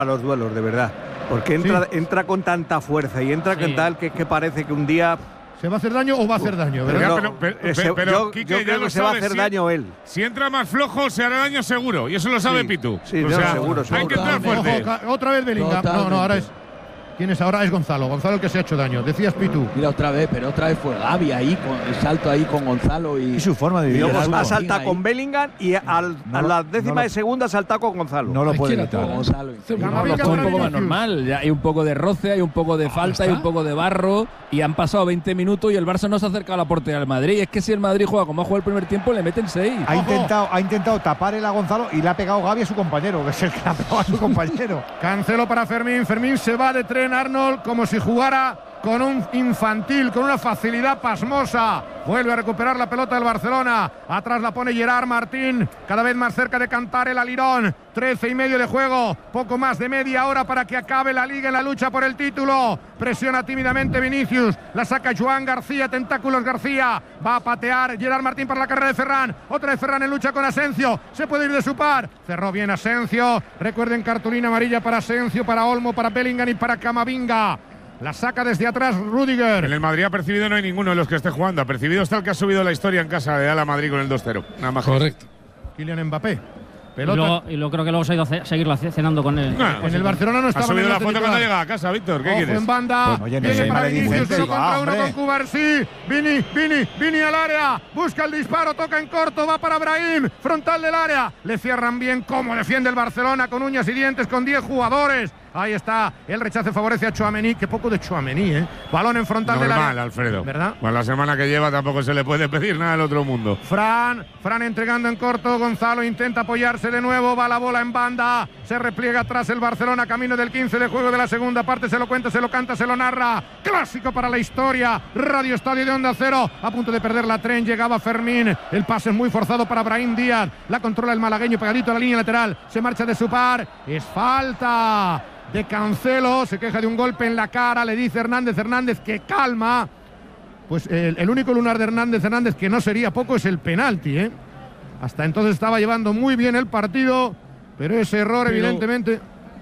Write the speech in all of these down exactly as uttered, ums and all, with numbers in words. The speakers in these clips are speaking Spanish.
a los duelos, de verdad. Porque entra, sí. entra con tanta fuerza y entra sí. con tal que, que parece que un día… ¿Se va a hacer daño o va a hacer daño? Pero, no, pero, pero, pero, pero yo, Quique, yo creo que se va a hacer si, daño él. Si entra más flojo, se hará daño seguro. Y eso lo sabe sí. Pitu. Sí, o no, sea, seguro, seguro. Hay que entrar fuerte. Ojo, otra vez Bellingham. No, no, ahora es… ¿Quién es ahora? Es Gonzalo. Gonzalo el que se ha hecho daño. Decías Pitu. Mira otra vez, pero otra vez fue Gavi ahí, con el salto ahí con Gonzalo y… Y su forma de vivir. Ha saltado con Bellingham y al, no, a la décima no lo, de segunda ha saltado con Gonzalo. No lo puede evitar. Gonzalo. No, lo un poco más normal. Ya hay un poco de roce, hay un poco de falta, hay un poco de barro. Y han pasado veinte minutos y el Barça no se ha acercado a la portería del Madrid. Es que si el Madrid juega como ha jugado el primer tiempo, le meten seis. Ha intentado, ha intentado tapar el a Gonzalo y le ha pegado Gavi a su compañero, que es el que ha pegado a su compañero. Cancelo para Fermín. Fermín se va de tren, Arnold, como si jugara con un infantil, con una facilidad pasmosa. Vuelve a recuperar la pelota del Barcelona. Atrás la pone Gerard Martín, cada vez más cerca de cantar el alirón. Trece y medio de juego, poco más de media hora para que acabe la liga en la lucha por el título. Presiona tímidamente Vinicius, la saca Joan García, tentáculos García. Va a patear Gerard Martín para la carrera de Ferran. Otra vez Ferran en lucha con Asensio. Se puede ir de su par. Cerró bien Asensio. Recuerden, cartulina amarilla para Asensio, para Olmo, para Bellingham y para Camavinga. La saca desde atrás Rüdiger. En el Madrid ha percibido no hay ninguno de los que esté jugando. Ha percibido está el que ha subido la historia en casa de Ala Madrid con el dos cero. Nada más. Correcto. Kylian Mbappé. Pelota. Y, luego, y luego creo que luego se ha ido a seguir cenando con él. No, en el Barcelona no estaba. Ha subido la foto cuando llega a casa, Víctor. ¿Qué Ojo quieres? En banda. Bueno, oye, no viene sé, para Madrid Vinicius, Vicente, uno contra va, uno con Cubarsí. Vini, Vini, Vini al área. Busca el disparo, toca en corto, va para Brahim. Frontal del área. Le cierran bien cómo defiende el Barcelona con uñas y dientes, con diez jugadores. Ahí está, el rechace favorece a Tchouaméni. Qué poco de Tchouaméni, ¿eh? Balón en frontal del área. Normal, Alfredo. ¿Verdad? Pues la semana que lleva tampoco se le puede pedir nada al otro mundo. Fran, Fran entregando en corto. Gonzalo intenta apoyarse de nuevo. Va la bola en banda. Se repliega atrás el Barcelona, camino del quince de juego de la segunda parte. Se lo cuenta, se lo canta, se lo narra. Clásico para la historia. Radio Estadio de Onda Cero. A punto de perder la tren. Llegaba Fermín. El pase es muy forzado para Brahim Díaz. La controla el malagueño pegadito a la línea lateral. Se marcha de su par. Es falta de Cancelo, se queja de un golpe en la cara, le dice Hernández Hernández que calma. Pues el, el único lunar de Hernández Hernández que no sería poco es el penalti, ¿eh? Hasta entonces estaba llevando muy bien el partido, pero ese error pero, evidentemente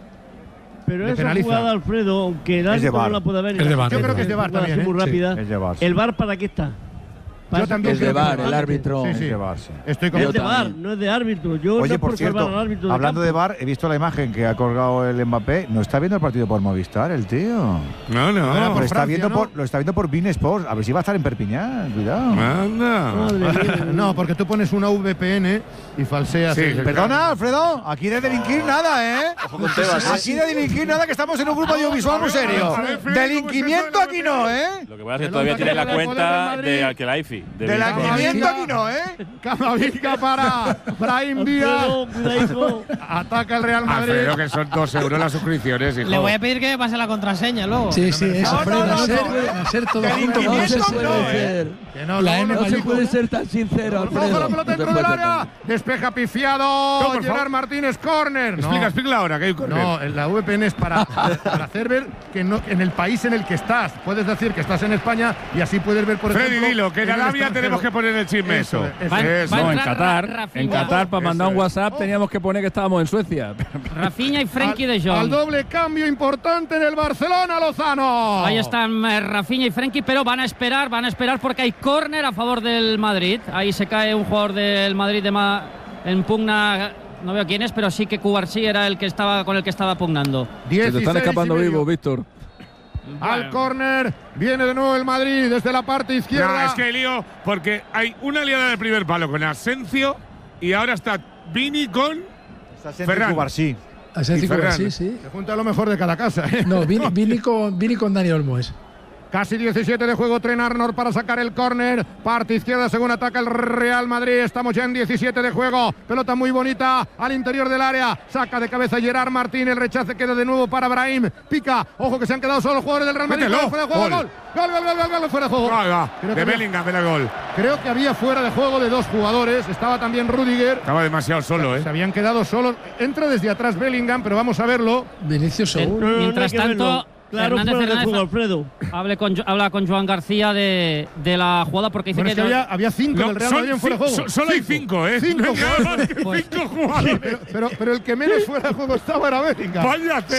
pero esa penaliza. Jugada, Alfredo, aunque el árbitro no la puede ver, es de VAR. Yo creo que es de VAR también, ¿eh? Muy rápida. Sí, es de VAR, sí. ¿El VAR para qué está? Yo también es de VAR, el árbitro. Sí, sí. Es de VAR, sí. Estoy con es de VAR, no es de árbitro. Yo Oye, no por cierto, al árbitro de hablando campo. de VAR, he visto la imagen que ha colgado el Mbappé. No está viendo el partido por Movistar, el tío. No, no. no lo, por está Francia, viendo ¿no? por, lo está viendo por Bein Sports. A ver si va a estar en Perpiñán. Cuidado. Anda. No, porque tú pones una V P N y falseas. Sí, el… Perdona, Alfredo. Aquí de delinquir nada, ¿eh? Aquí de delinquir nada, que estamos en un grupo audiovisual muy serio. Delinquimiento aquí no, ¿eh? Lo que pasa es que todavía tiene la cuenta de Alkelaifi. Delinquimiento aquí no, ¿eh? Camavinga para Brahim Díaz. Ataca el Real Madrid. Alfredo, que son dos euros las suscripciones, hijo. Le voy a pedir que me pase la contraseña luego. Sí, sí, eso, no, Alfredo. no, no, Hacer, no. hacer todo Delinquimiento junto. No se no, puede ¿eh? ser. Que no, La no, M no No se mayúscula. puede ser tan sincero, Ojo, Alfredo. la pelota dentro del área. Despeja pifiado. No, por Gerard favor. Martínez, córner. No. Explica, explica ahora que hay córner. No, la V P N es para, para hacer ver que no, en el país en el que estás. Puedes decir que estás en España y así puedes ver, por Freddy, ejemplo… dilo, que en Arabia tenemos que poner el chisme eso. Eso, eso. Va- Eso. va- No, en Ra- Qatar, Rafinha. en Qatar para mandar un Eso es. WhatsApp teníamos que poner que estábamos en Suecia. Rafinha y Frenkie al, de Jong. al doble cambio importante en el Barcelona, Lozano. Ahí están eh, Rafinha y Frenkie, pero van a esperar, van a esperar porque hay córner a favor del Madrid. Ahí se cae un jugador del Madrid de ma en pugna, no veo quién es, pero sí que Cubarsí era el que estaba con el que estaba pugnando. Se te están escapando vivos, Víctor. Al córner, viene de nuevo el Madrid desde la parte izquierda. No, es que hay lío porque hay una liada del primer palo con Asensio y ahora está Vini con Ferran. Cubarsí. Asensio Y Ferran. sí, sí. Se junta lo mejor de cada casa, ¿eh? No, Vini, Vini con, Vini con Dani Olmo es. Casi diecisiete de juego, Tren Arnold para sacar el córner. Parte izquierda según ataca el Real Madrid. Estamos ya en diecisiete de juego. Pelota muy bonita al interior del área. Saca de cabeza Gerard Martín. El rechace queda de nuevo para Brahim. Pica. Ojo que se han quedado solo los jugadores del Real Madrid. Mételo. Fuera de juego, Gol. gol. Gol, gol, gol, gol, gol, fuera de juego. Ahí va, Creo de que Bellingham, el gol. Creo que había fuera de juego de dos jugadores. Estaba también Rüdiger. Estaba demasiado solo, ¿eh? Se habían quedado solos. Entra desde atrás Bellingham, pero vamos a verlo. Vinicius seguro. Mientras no hay que tanto, verlo. Claro, Hernández, fuera de Hernández, juego, Alfredo. Hable con, habla con Joan García de, de la jugada porque dice Bueno, que, es que no- había, había cinco No, del Real son Madrid en fuera de ci- juego. so- solo hay cinco, ¿eh? Cinco No hay nada jugadores. más que Pues- cinco jugadores. Pero, pero, pero el que menos fuera de juego estaba era Bellingham. Váyate.